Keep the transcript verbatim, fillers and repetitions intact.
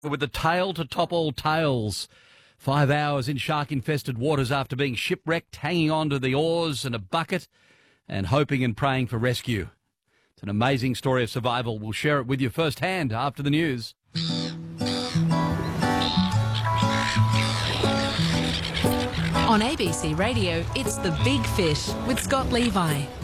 with the tale to top all tales. Five hours in shark-infested waters after being shipwrecked, hanging on to the oars and a bucket and hoping and praying for rescue. It's an amazing story of survival. We'll share it with you firsthand after the news. On A B C Radio, it's The Big Fish with Scott Levi.